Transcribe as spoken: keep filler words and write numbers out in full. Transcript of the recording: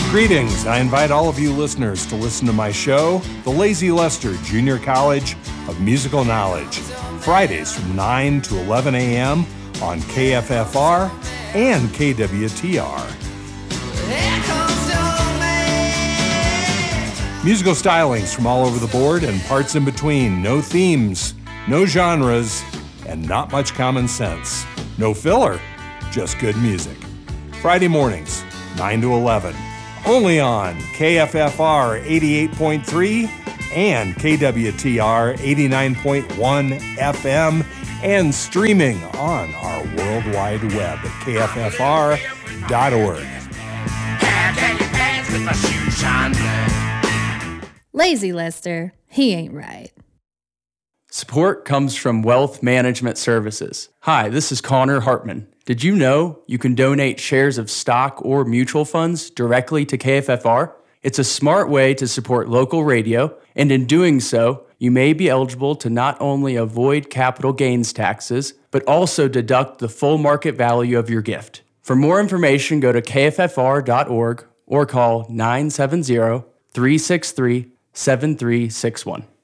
Greetings. I invite all of you listeners to listen to my show, The Lazy Lester Junior College of Musical Knowledge, Fridays from nine to eleven a.m. on K F F R and K W T R. Musical stylings from all over the board and parts in between. No themes, no genres, and not much common sense. No filler, just good music. Friday mornings, nine to eleven. Only on K F F R eighty-eight point three and K W T R eighty-nine point one F M and streaming on our World Wide Web at K F F R dot org. Lazy Lester, he ain't right. Support comes from Wealth Management Services. Hi, this is Connor Hartman. Did you know you can donate shares of stock or mutual funds directly to K F F R? It's a smart way to support local radio, and in doing so, you may be eligible to not only avoid capital gains taxes, but also deduct the full market value of your gift. For more information, go to K F F R dot org or call nine seven zero, three six three, seven three six one.